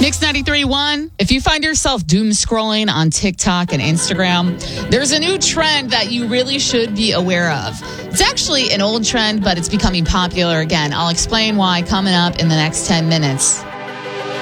Mix 93.1. If you find yourself doom scrolling on TikTok and Instagram, there's a new trend that you really should be aware of. It's actually an old trend, but it's becoming popular again. I'll explain why coming up in the next 10 minutes.